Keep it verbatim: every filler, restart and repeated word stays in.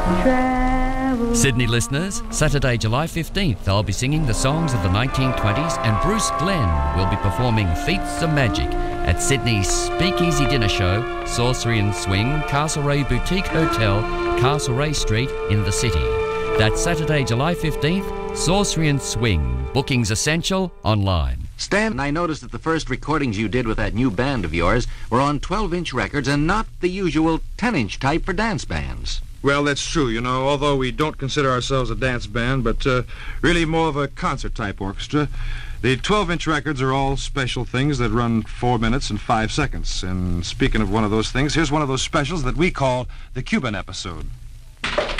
travel. Sydney listeners, Saturday, July fifteenth, I'll be singing the songs of the nineteen twenties, and Bruce Glenn will be performing Feats of Magic at Sydney's Speakeasy Dinner Show, Sorcery and Swing, Castlereagh Boutique Hotel, Castlereagh Street in the city. That's Saturday, July fifteenth, Sorcery and Swing. Bookings essential online. Stan, I noticed that the first recordings you did with that new band of yours were on twelve-inch records and not the usual ten-inch type for dance bands. Well, that's true, you know, although we don't consider ourselves a dance band, but uh, really more of a concert-type orchestra. The twelve-inch records are all special things that run four minutes and five seconds. And speaking of one of those things, here's one of those specials that we call the Cuban episode.